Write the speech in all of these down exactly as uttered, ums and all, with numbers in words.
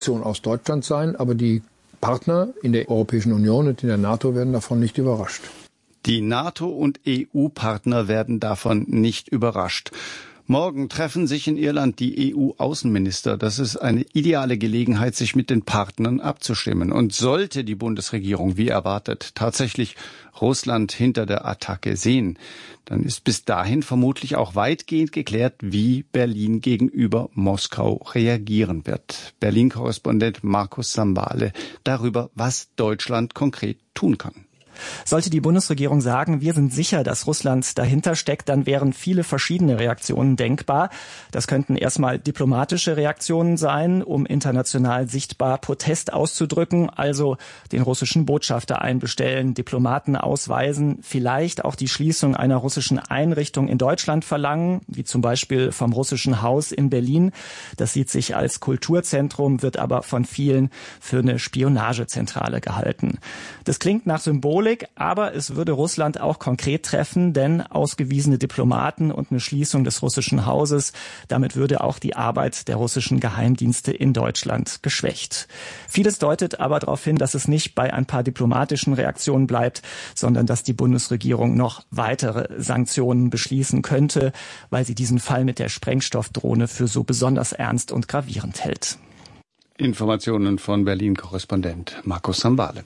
aus Deutschland sein, aber die Partner in der Europäischen Union und in der NATO werden davon nicht überrascht. Die NATO- und E U-Partner werden davon nicht überrascht. Morgen treffen sich in Irland die E U-Außenminister. Das ist eine ideale Gelegenheit, sich mit den Partnern abzustimmen. Und sollte die Bundesregierung, wie erwartet, tatsächlich Russland hinter der Attacke sehen, dann ist bis dahin vermutlich auch weitgehend geklärt, wie Berlin gegenüber Moskau reagieren wird. Berlin-Korrespondent Markus Sambale darüber, was Deutschland konkret tun kann. Sollte die Bundesregierung sagen, wir sind sicher, dass Russland dahinter steckt, dann wären viele verschiedene Reaktionen denkbar. Das könnten erstmal diplomatische Reaktionen sein, um international sichtbar Protest auszudrücken, also den russischen Botschafter einbestellen, Diplomaten ausweisen, vielleicht auch die Schließung einer russischen Einrichtung in Deutschland verlangen, wie zum Beispiel vom Russischen Haus in Berlin. Das sieht sich als Kulturzentrum, wird aber von vielen für eine Spionagezentrale gehalten. Das klingt nach Symbolik, aber es würde Russland auch konkret treffen, denn ausgewiesene Diplomaten und eine Schließung des russischen Hauses, damit würde auch die Arbeit der russischen Geheimdienste in Deutschland geschwächt. Vieles deutet aber darauf hin, dass es nicht bei ein paar diplomatischen Reaktionen bleibt, sondern dass die Bundesregierung noch weitere Sanktionen beschließen könnte, weil sie diesen Fall mit der Sprengstoffdrohne für so besonders ernst und gravierend hält. Informationen von Berlin-Korrespondent Markus Sambale.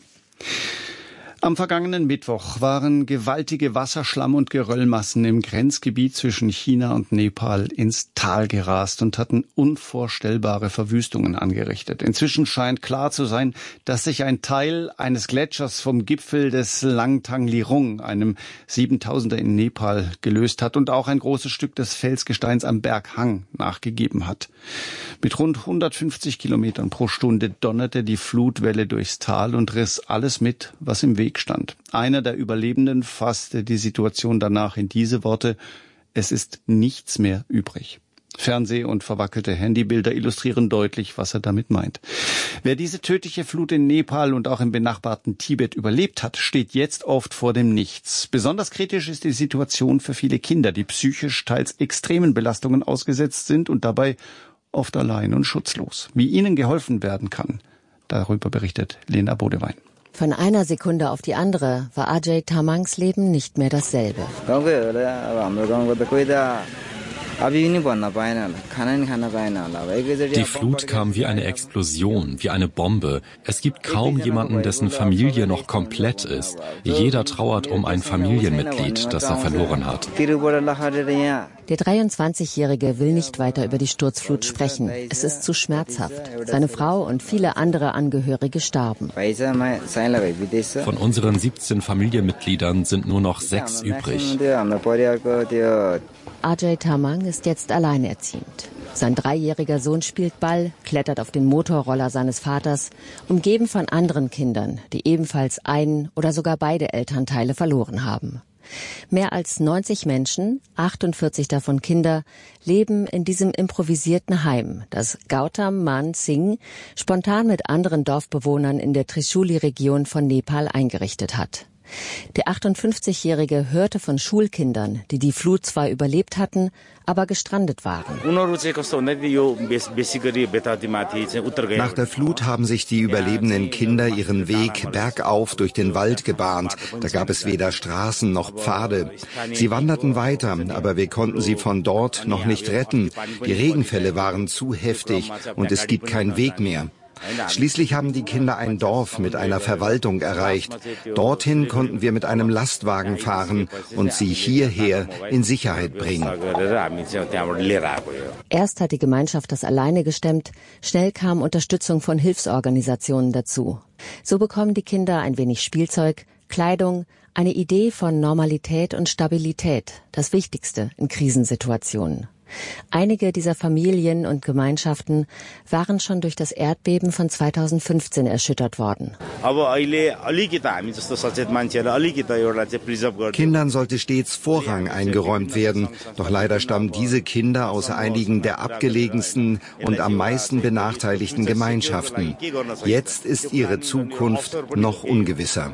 Am vergangenen Mittwoch waren gewaltige Wasserschlamm- und Geröllmassen im Grenzgebiet zwischen China und Nepal ins Tal gerast und hatten unvorstellbare Verwüstungen angerichtet. Inzwischen scheint klar zu sein, dass sich ein Teil eines Gletschers vom Gipfel des Langtang Lirung, einem Siebentausender in Nepal, gelöst hat und auch ein großes Stück des Felsgesteins am Berg Hang nachgegeben hat. Mit rund hundertfünfzig Kilometern pro Stunde donnerte die Flutwelle durchs Tal und riss alles mit, was im Weg stand. Einer der Überlebenden fasste die Situation danach in diese Worte: Es ist nichts mehr übrig. Fernseh- und verwackelte Handybilder illustrieren deutlich, was er damit meint. Wer diese tödliche Flut in Nepal und auch im benachbarten Tibet überlebt hat, steht jetzt oft vor dem Nichts. Besonders kritisch ist die Situation für viele Kinder, die psychisch teils extremen Belastungen ausgesetzt sind und dabei oft allein und schutzlos. Wie ihnen geholfen werden kann, darüber berichtet Lena Bodewein. Von einer Sekunde auf die andere war Ajay Tamangs Leben nicht mehr dasselbe. Die Flut kam wie eine Explosion, wie eine Bombe. Es gibt kaum jemanden, dessen Familie noch komplett ist. Jeder trauert um ein Familienmitglied, das er verloren hat. Der dreiundzwanzigjährige will nicht weiter über die Sturzflut sprechen. Es ist zu schmerzhaft. Seine Frau und viele andere Angehörige starben. Von unseren siebzehn Familienmitgliedern sind nur noch sechs übrig. Ajay Tamang ist jetzt alleinerziehend. Sein dreijähriger Sohn spielt Ball, klettert auf den Motorroller seines Vaters, umgeben von anderen Kindern, die ebenfalls einen oder sogar beide Elternteile verloren haben. Mehr als neunzig Menschen, achtundvierzig davon Kinder, leben in diesem improvisierten Heim, das Gautam Man Singh spontan mit anderen Dorfbewohnern in der Trishuli-Region von Nepal eingerichtet hat. Der achtundfünfzigjährige hörte von Schulkindern, die die Flut zwar überlebt hatten, aber gestrandet waren. Nach der Flut haben sich die überlebenden Kinder ihren Weg bergauf durch den Wald gebahnt. Da gab es weder Straßen noch Pfade. Sie wanderten weiter, aber wir konnten sie von dort noch nicht retten. Die Regenfälle waren zu heftig und es gibt keinen Weg mehr. Schließlich haben die Kinder ein Dorf mit einer Verwaltung erreicht. Dorthin konnten wir mit einem Lastwagen fahren und sie hierher in Sicherheit bringen. Erst hat die Gemeinschaft das alleine gestemmt, schnell kam Unterstützung von Hilfsorganisationen dazu. So bekommen die Kinder ein wenig Spielzeug, Kleidung, eine Idee von Normalität und Stabilität, das Wichtigste in Krisensituationen. Einige dieser Familien und Gemeinschaften waren schon durch das Erdbeben von zweitausendfünfzehn erschüttert worden. Kindern sollte stets Vorrang eingeräumt werden. Doch leider stammen diese Kinder aus einigen der abgelegensten und am meisten benachteiligten Gemeinschaften. Jetzt ist ihre Zukunft noch ungewisser.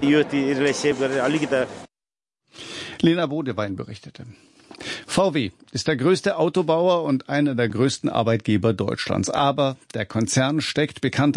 Lena Bodewein berichtete. V W ist der größte Autobauer und einer der größten Arbeitgeber Deutschlands. Aber der Konzern steckt bekannt